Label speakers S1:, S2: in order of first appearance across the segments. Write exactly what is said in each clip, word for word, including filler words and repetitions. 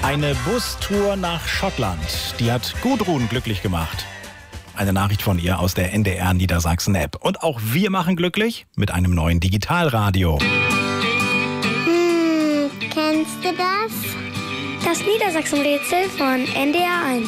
S1: Eine Bustour nach Schottland, die hat Gudrun glücklich gemacht. Eine Nachricht von ihr aus der N D R Niedersachsen-App. Und auch wir machen glücklich mit einem neuen Digitalradio.
S2: Hm, kennst du das?
S3: Das Niedersachsen-Rätsel von N D R eins.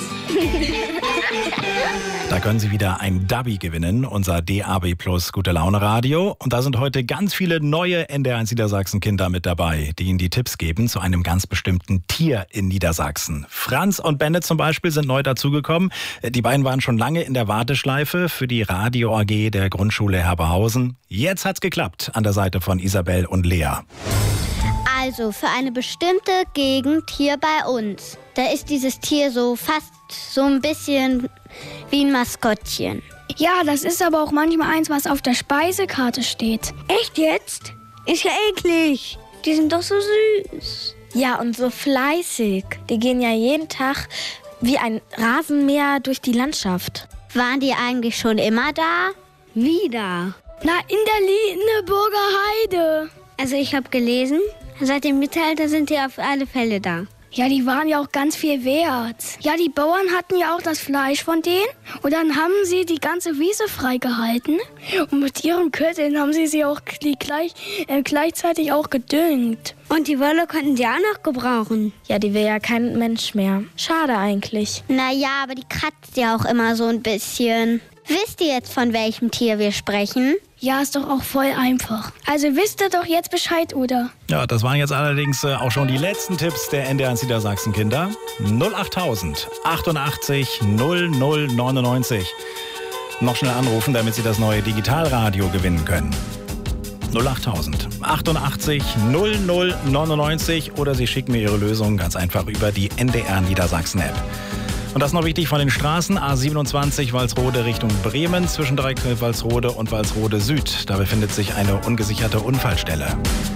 S1: Da können Sie wieder ein Dubby gewinnen, unser D A B Plus Gute-Laune-Radio. Und da sind heute ganz viele neue N D R eins Niedersachsen-Kinder mit dabei, die Ihnen die Tipps geben zu einem ganz bestimmten Tier in Niedersachsen. Franz und Bennett zum Beispiel sind neu dazugekommen. Die beiden waren schon lange in der Warteschleife für die Radio-A G der Grundschule Herberhausen. Jetzt hat's geklappt an der Seite von Isabel und Lea.
S2: Also für eine bestimmte Gegend hier bei uns. Da ist dieses Tier so fast so ein bisschen wie ein Maskottchen.
S3: Ja, das ist aber auch manchmal eins, was auf der Speisekarte steht.
S4: Echt jetzt? Ist ja eklig.
S3: Die sind doch so süß.
S5: Ja, und so fleißig. Die gehen ja jeden Tag wie ein Rasenmäher durch die Landschaft.
S2: Waren die eigentlich schon immer da?
S4: Wie da?
S3: Na, in der Lieneburger Heide.
S4: Also ich habe gelesen, seit dem Mittelalter sind die auf alle Fälle da.
S3: Ja, die waren ja auch ganz viel wert. Ja, die Bauern hatten ja auch das Fleisch von denen. Und dann haben sie die ganze Wiese freigehalten. Und mit ihren Kötteln haben sie sie auch die gleich, äh, gleichzeitig auch gedüngt.
S4: Und die Wolle konnten die auch noch gebrauchen.
S5: Ja, die will ja kein Mensch mehr. Schade eigentlich.
S2: Naja, aber die kratzt ja auch immer so ein bisschen. Wisst ihr jetzt, von welchem Tier wir sprechen?
S3: Ja, ist doch auch voll einfach. Also wisst ihr doch jetzt Bescheid, oder?
S1: Ja, das waren jetzt allerdings äh, auch schon die letzten Tipps der N D R eins Niedersachsen-Kinder. null achttausend achtundachtzig null null neunundneunzig. Noch schnell anrufen, damit Sie das neue Digitalradio gewinnen können. null achttausend achtundachtzig null null neunundneunzig oder Sie schicken mir Ihre Lösung ganz einfach über die N D R Niedersachsen-App. Und das noch wichtig von den Straßen. A siebenundzwanzig Walsrode Richtung Bremen zwischen Dreiköpf Walsrode und Walsrode Süd. Da befindet sich eine ungesicherte Unfallstelle.